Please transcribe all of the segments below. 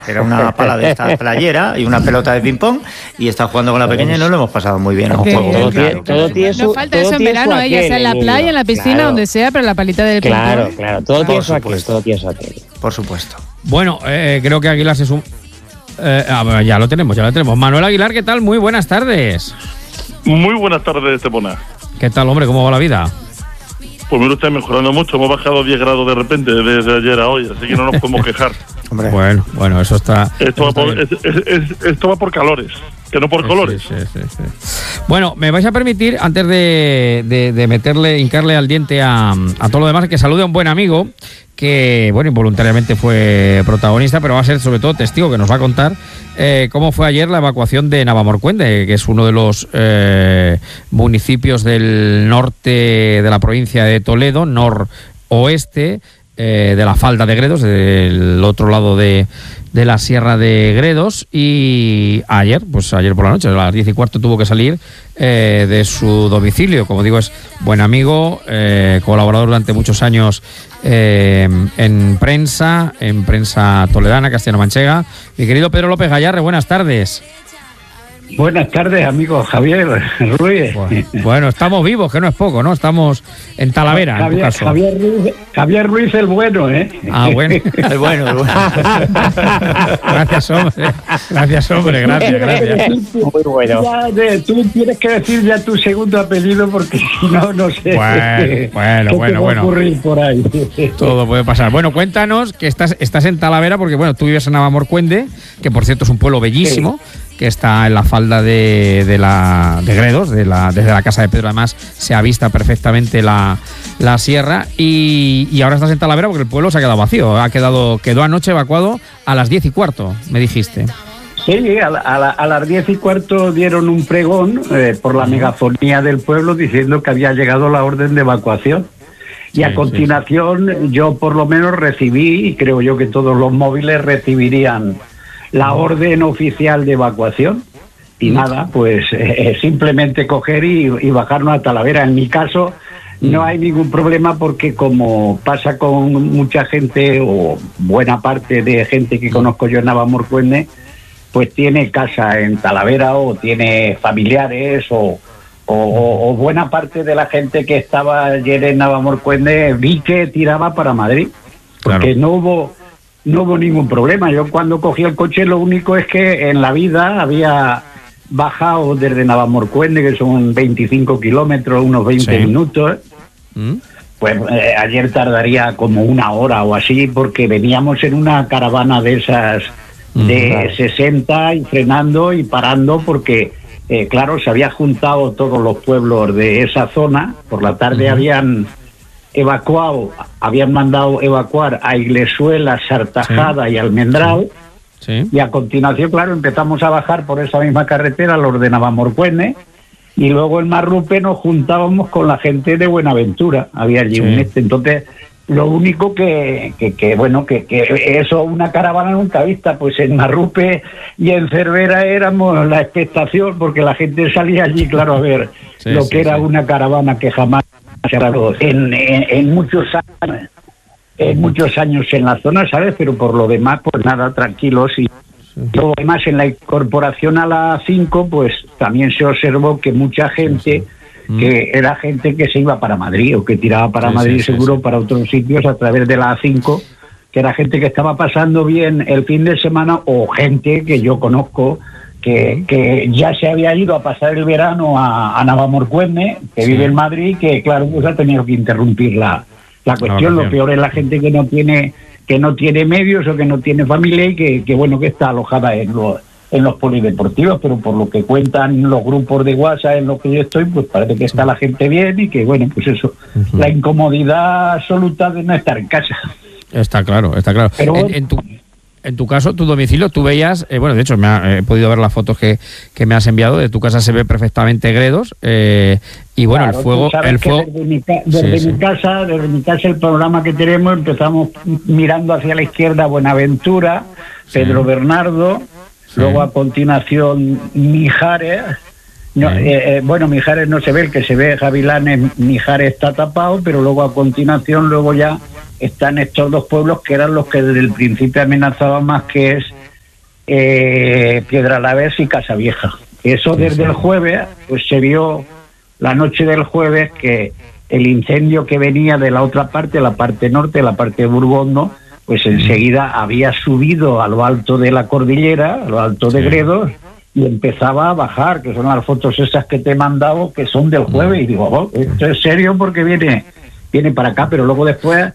Era una pala de esta playera y una pelota de ping-pong, y está jugando con la pequeña y nos lo hemos pasado muy bien. No falta eso en verano, ya sea en la playa, en la piscina, donde sea, pero la palita del ping-pong. Claro, todo tiene su aquel. Por supuesto. Bueno, creo que Aguilar se suma. Ya lo tenemos. Manuel Aguilar, ¿qué tal? Muy buenas tardes. Muy buenas tardes, Estepona. ¿Qué tal, hombre? ¿Cómo va la vida? Pues mira, está mejorando mucho. Hemos bajado 10 grados de repente desde ayer a hoy, así que no nos podemos quejar. Hombre. Bueno, eso está... Esto va por calores, que no por colores. Sí. Bueno, me vais a permitir, antes de hincarle al diente a todo lo demás, que salude a un buen amigo que, bueno, involuntariamente fue protagonista, pero va a ser sobre todo testigo, que nos va a contar cómo fue ayer la evacuación de Navamorcuende, que es uno de los municipios del norte de la provincia de Toledo, noroeste, de la falda de Gredos, del otro lado de la sierra de Gredos. Y ayer por la noche, a las 10:15, tuvo que salir de su domicilio. Como digo, es buen amigo, colaborador durante muchos años en prensa toledana, castellano-manchega. Mi querido Pedro López Gayarre, buenas tardes. Buenas tardes, amigo Javier Ruiz. Bueno, estamos vivos, que no es poco, ¿no? Estamos en Talavera, en tu caso. Javier Ruiz el bueno, ¿eh? Ah, bueno. El bueno. Gracias, hombre. Gracias. Muy bueno. Tú tienes que decir ya tu segundo apellido, porque si no sé. Bueno. Va a ocurrir por ahí. Todo puede pasar. Bueno, cuéntanos que estás en Talavera, porque bueno, tú vives en Navamorcuende, que por cierto es un pueblo bellísimo. Sí. Que está en la falda de Gredos, desde la casa de Pedro. Además se avista perfectamente la sierra, y ahora estás en Talavera porque el pueblo se ha quedado vacío. Quedó anoche evacuado a las 10:15, me dijiste. Sí, a las 10:15 dieron un pregón por la megafonía del pueblo diciendo que había llegado la orden de evacuación. Y a continuación yo por lo menos recibí, y creo yo que todos los móviles recibirían la orden oficial de evacuación, y nada, pues simplemente coger y bajarnos a Talavera. En mi caso no hay ningún problema, porque como pasa con mucha gente, o buena parte de gente que conozco yo en Navamorcuende, pues tiene casa en Talavera o tiene familiares, o buena parte de la gente que estaba ayer en Navamorcuende vi que tiraba para Madrid, porque no hubo ningún problema. Yo cuando cogí el coche, lo único es que en la vida había bajado desde Navamorcuende, que son 25 kilómetros, unos 20 minutos. Pues ayer tardaría como una hora o así, porque veníamos en una caravana de esas de 60 y frenando y parando, porque claro, se había juntado todos los pueblos de esa zona. Por la tarde habían mandado evacuar a Iglesuela, Sartajada y Almendral. Y a continuación, claro, empezamos a bajar por esa misma carretera los de Navamorcuende, y luego en Marrupe nos juntábamos con la gente de Buenaventura. Había allí entonces lo único que eso, una caravana nunca vista. Pues en Marrupe y en Cervera éramos la expectación, porque la gente salía allí, claro, a ver era una caravana que jamás en muchos años en la zona, ¿sabes? Pero por lo demás, pues nada, tranquilos. Y lo demás, en la incorporación a la 5, pues también se observó que mucha gente, que era gente que se iba para Madrid, o que tiraba para Madrid seguro para otros sitios a través de la 5, que era gente que estaba pasando bien el fin de semana, o gente que yo conozco que ya se había ido a pasar el verano a Navamorcuende, que vive en Madrid, que claro, pues ha tenido que interrumpir la cuestión. Lo peor es la gente que no tiene medios, o que no tiene familia, y que está alojada en los polideportivos. Pero por lo que cuentan los grupos de WhatsApp en los que yo estoy, pues parece que está la gente bien, y que pues eso, la incomodidad absoluta de no estar en casa. Está claro. Pero en tu caso, tu domicilio, tú veías, de hecho he podido ver las fotos que me has enviado. De tu casa se ve perfectamente Gredos, y bueno, claro, el fuego... Desde mi casa, el programa que tenemos, empezamos mirando hacia la izquierda Buenaventura, Pedro Bernardo, luego a continuación Mijares. Mijares no se ve, el que se ve Gavilanes. Mijares está tapado, pero luego a continuación ya están estos dos pueblos que eran los que desde el principio amenazaban más, que es Piedralavés y Casavieja. Eso desde el jueves, pues se vio la noche del jueves que el incendio que venía de la otra parte, la parte norte, la parte de Burgondo, pues enseguida había subido a lo alto de la cordillera, a lo alto de Gredos, y empezaba a bajar, que son las fotos esas que te he mandado, que son del jueves, y digo, esto es serio porque viene para acá, pero luego después,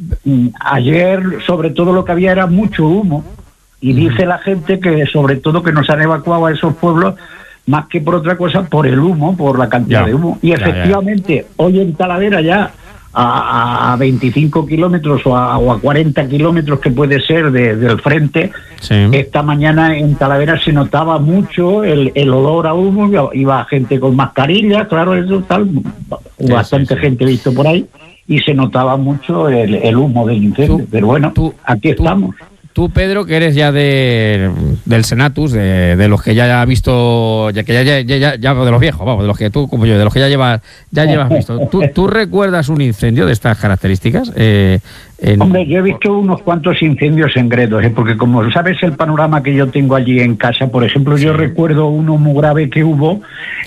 ayer sobre todo lo que había era mucho humo, y dice la gente que sobre todo que nos han evacuado a esos pueblos, más que por otra cosa, por el humo, por la cantidad de humo. Y efectivamente, hoy en Talavera ya a 25 kilómetros o a 40 kilómetros que puede ser del frente, esta mañana en Talavera se notaba mucho el olor a humo, iba gente con mascarillas, claro, eso tal, bastante gente visto por ahí, y se notaba mucho el humo del incendio. Pero bueno, aquí estamos. Tú, Pedro, que eres ya del Senatus, de los que ya ha visto, ya de los viejos, vamos, de los que tú, como yo, de los que ya llevas visto. ¿Tú recuerdas un incendio de estas características? Hombre, yo he visto unos cuantos incendios en Gredos, porque como sabes el panorama que yo tengo allí en casa, por ejemplo, yo recuerdo uno muy grave que hubo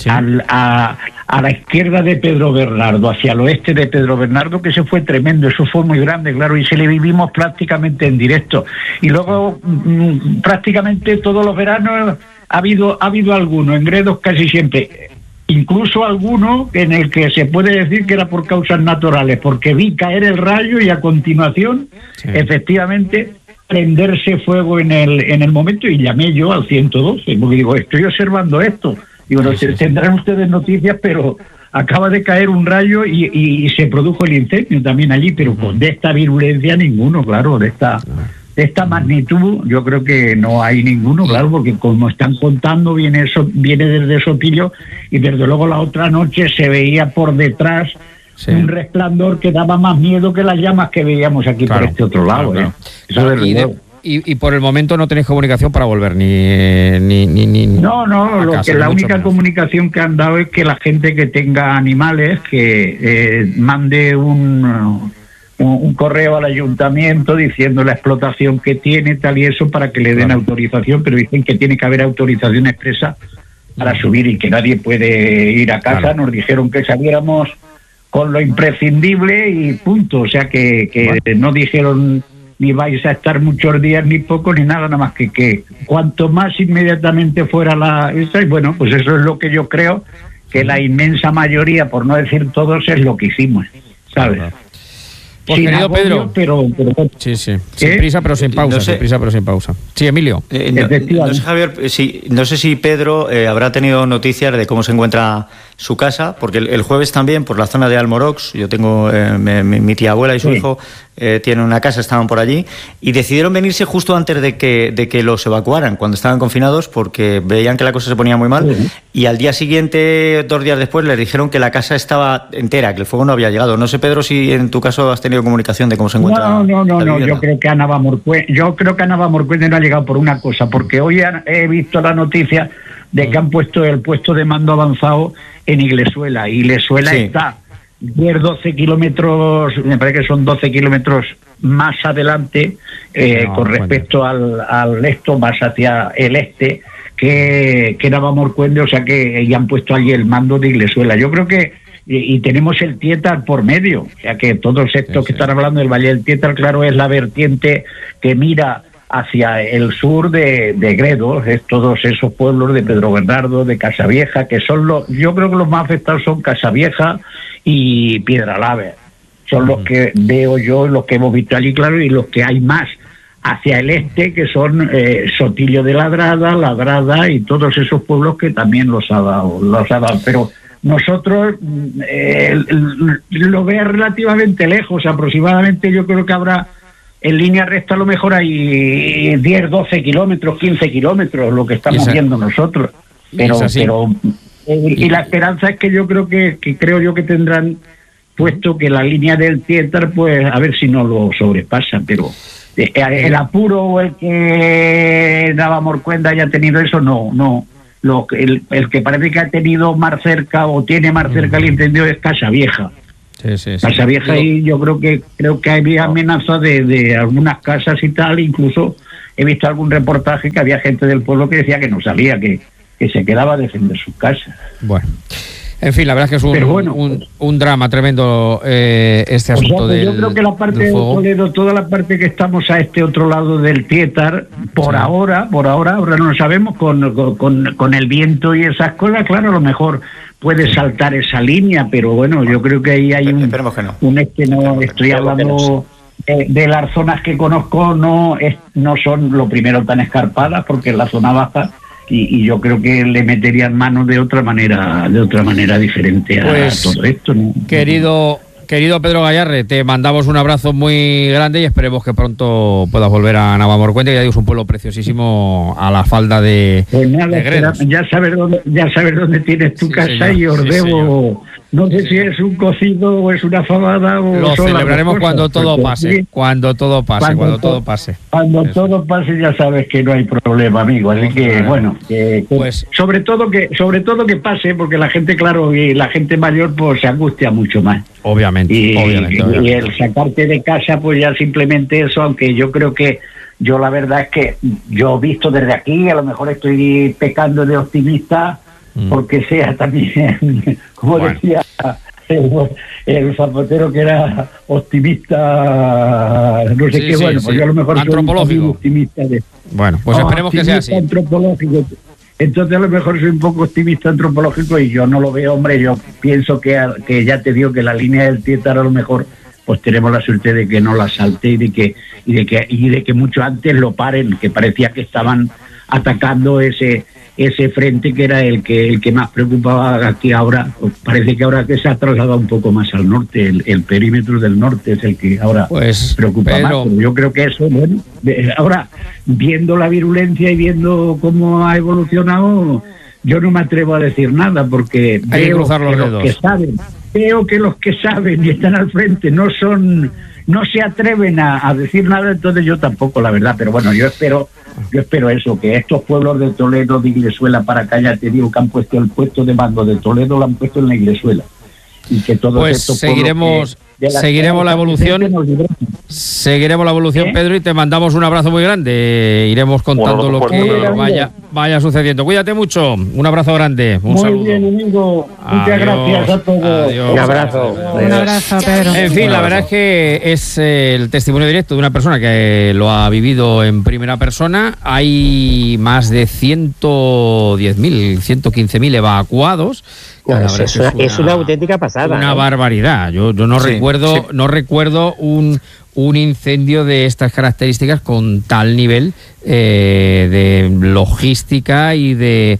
a la izquierda de Pedro Bernardo, hacia el oeste de Pedro Bernardo, que se fue tremendo, eso fue muy grande, claro, y se le vivimos prácticamente en directo. Y luego prácticamente todos los veranos ha habido alguno, en Gredos casi siempre. Incluso alguno en el que se puede decir que era por causas naturales, porque vi caer el rayo y a continuación, efectivamente, prenderse fuego en el momento, y llamé yo al 112, porque digo, estoy observando esto. Digo, tendrán ustedes noticias, pero acaba de caer un rayo y se produjo el incendio también allí, pero de esta virulencia ninguno, claro, de esta magnitud yo creo que no hay ninguno, claro, porque como están contando viene desde Sotillo, y desde luego la otra noche se veía por detrás un resplandor que daba más miedo que las llamas que veíamos aquí por este otro lado. Claro. Eso y por el momento no tenéis comunicación para volver ni No, la única comunicación que han dado es que la gente que tenga animales que mande un correo al ayuntamiento diciendo la explotación que tiene, tal y eso, para que le den autorización, pero dicen que tiene que haber autorización expresa para subir y que nadie puede ir a casa. Nos dijeron que saliéramos con lo imprescindible y punto, o sea que no dijeron ni vais a estar muchos días ni poco ni nada más que cuanto más inmediatamente fuera esa, y bueno, pues eso es lo que yo creo que la inmensa mayoría, por no decir todos, es lo que hicimos, ¿sabes? Pues sin querido agobio, Pedro, sí, sin prisa pero sin pausa, sin prisa pero sin pausa. Sí, Emilio. No sé, Javier, no sé si Pedro habrá tenido noticias de cómo se encuentra su casa, porque el jueves también por la zona de Almorox, yo tengo mi tía abuela y su hijo tienen una casa, estaban por allí y decidieron venirse justo antes de que los evacuaran, cuando estaban confinados, porque veían que la cosa se ponía muy mal, y al día siguiente, 2 días después, les dijeron que la casa estaba entera, que el fuego no había llegado. No sé, Pedro, si en tu caso has tenido comunicación de cómo se encuentra. No, yo creo que Ana Morcuende no ha llegado por una cosa, porque hoy he visto la noticia de que han puesto el puesto de mando avanzado en Iglesuela, y Iglesuela está 10-12 kilómetros, me parece que son 12 kilómetros más adelante con respecto al esto, más hacia el este, que Navamorcuende, o sea que ya han puesto allí el mando de Iglesuela. Yo creo que y tenemos el Tietar por medio, o sea que todos estos que están hablando del Valle del Tietar, claro, es la vertiente que mira hacia el sur de Gredos, es todos esos pueblos de Pedro Bernardo, de Casavieja, que son yo creo que los más afectados son Casavieja y Piedralavés, son los que veo yo, los que hemos visto allí, claro, y los que hay más hacia el este, que son Sotillo de Ladrada y todos esos pueblos que también los ha dado, pero nosotros lo veo relativamente lejos, aproximadamente yo creo que habrá en línea recta a lo mejor hay 10, 12 kilómetros, 15 kilómetros, lo que estamos viendo nosotros. Pero la esperanza es que yo creo que tendrán puesto que la línea del Tietar, pues a ver si no lo sobrepasan, pero el apuro o el que Navamorcuende haya tenido eso, no. El que parece que ha tenido más cerca o tiene más cerca el incendio es Casavieja. Casavieja, y yo creo que había amenaza de algunas casas y tal, incluso he visto algún reportaje que había gente del pueblo que decía que no salía, que se quedaba a defender sus casas. Bueno. En fin, la verdad es que es un drama tremendo este asunto del yo creo que la parte de Toledo, toda la parte que estamos a este otro lado del Tietar, por ahora no lo sabemos, con el viento y esas cosas, claro, a lo mejor puede saltar esa línea, pero bueno, yo creo que ahí hay estoy hablando de las zonas que conozco, no son lo primero tan escarpadas, porque en la zona baja, y yo creo que le meterían mano de otra manera diferente a todo esto, ¿no? Querido Pedro Gayarre, te mandamos un abrazo muy grande y esperemos que pronto puedas volver a Navalmoruente, que ya digo, es un pueblo preciosísimo a la falda de Gredos. Ya sabes dónde tienes tu casa, señor. Y os debo, no sé si es un cocido o es una fabada o lo celebraremos cuando todo pase, cuando todo pase. Cuando todo pase ya sabes que no hay problema, amigo, así que bueno, pues sobre todo que pase, porque la gente, claro, y la gente mayor pues se angustia mucho más. Obviamente. Y el sacarte de casa, pues ya simplemente eso, aunque yo creo que yo la verdad es que yo visto desde aquí, a lo mejor estoy pecando de optimista, porque sea también, como decía el zapatero, que era optimista, no sé qué, bueno, pues yo a lo mejor antropológico. Soy optimista bueno, pues esperemos que sea así. Antropológico. Entonces a lo mejor soy un poco optimista antropológico y yo no lo veo, hombre. Yo pienso que ya te digo que la línea del Tietar a lo mejor pues tenemos la suerte de que no la salte y de que mucho antes lo paren, que parecía que estaban atacando ese frente que era el que más preocupaba aquí. Ahora pues parece que ahora que se ha trasladado un poco más al norte, el perímetro del norte es el que ahora preocupa más. Pero yo creo que eso, bueno, ahora viendo la virulencia y viendo cómo ha evolucionado, yo no me atrevo a decir nada, porque hay que cruzar los dedos. Veo que los que saben y están al frente no se atreven a decir nada, entonces yo tampoco, la verdad. Pero bueno, yo espero eso, que estos pueblos de Toledo, de Iglesuela para acá, ya te digo que han puesto el puesto de mando de Toledo, lo han puesto en la Iglesuela, y que todos estos seguiremos la evolución, Pedro, y te mandamos un abrazo muy grande. Iremos contando lo que vaya sucediendo. Cuídate mucho, un abrazo grande, un saludo. Muy bien, amigo, muchas gracias a todos. Adiós. Un abrazo, Pedro. En fin, la verdad es que es el testimonio directo de una persona que lo ha vivido en primera persona. Hay más de 110.000, 115.000 evacuados. Pues es una auténtica pasada. Una barbaridad. Yo no recuerdo un incendio de estas características con tal nivel de logística y de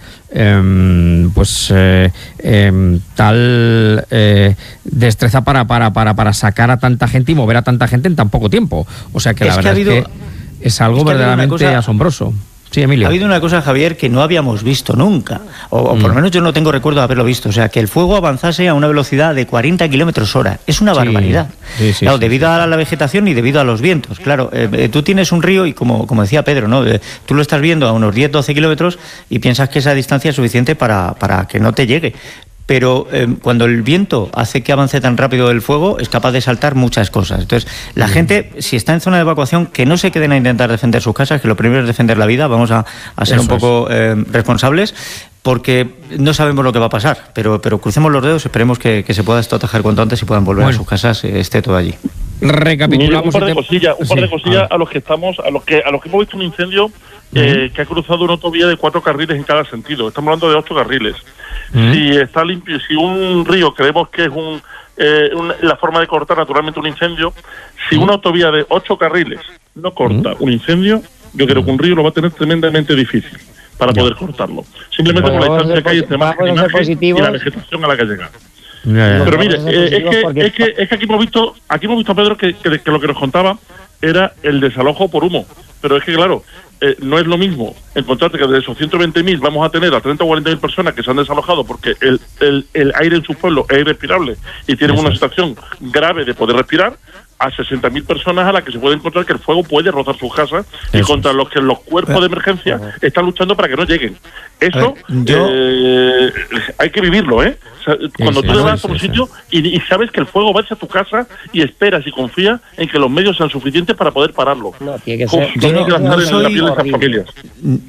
tal destreza para sacar a tanta gente y mover a tanta gente en tan poco tiempo. O sea que la verdad es que es algo verdaderamente asombroso. Sí, Emilio. Ha habido una cosa, Javier, que no habíamos visto nunca, o por lo menos yo no tengo recuerdo de haberlo visto, o sea, que el fuego avanzase a una velocidad de 40 kilómetros hora. Es una barbaridad. Claro, debido a la vegetación y debido a los vientos. Claro, tú tienes un río y como decía Pedro, ¿no? Tú lo estás viendo a unos 10-12 kilómetros y piensas que esa distancia es suficiente para que no te llegue. Pero cuando el viento hace que avance tan rápido el fuego, es capaz de saltar muchas cosas. Entonces, la gente, si está en zona de evacuación, que no se queden a intentar defender sus casas, que lo primero es defender la vida. Vamos a ser un poco responsables, porque no sabemos lo que va a pasar. Pero crucemos los dedos, esperemos que se pueda esto atajar cuanto antes y puedan volver a sus casas, esté todo allí. Recapitulamos un par de cosillas a los que hemos visto un incendio que ha cruzado una autovía de 4 carriles en cada sentido. Estamos hablando de 8 carriles. Si está limpio, si un río creemos que es la forma de cortar naturalmente un incendio, si una autovía de 8 carriles no corta un incendio, yo creo que un río lo va a tener tremendamente difícil para poder cortarlo. Simplemente por la distancia que hay entre más y la vegetación a la que llega. Pero mire, es que aquí hemos visto a Pedro que lo que nos contaba era el desalojo por humo. Pero es que, claro, no es lo mismo encontrarte que de esos 120.000 vamos a tener a 30 o 40.000 personas que se han desalojado porque el aire en su pueblo es irrespirable y tienen una situación grave de poder respirar, a 60.000 personas a las que se puede encontrar que el fuego puede rozar sus casas y contra los que los cuerpos de emergencia están luchando para que no lleguen. Eso hay que vivirlo, ¿eh? O sea, cuando tú te vas a un sitio y sabes que el fuego va hacia tu casa y esperas y confías en que los medios sean suficientes para poder pararlo. No, tiene que ser. Tiene que lanzar en la piel de esas familias.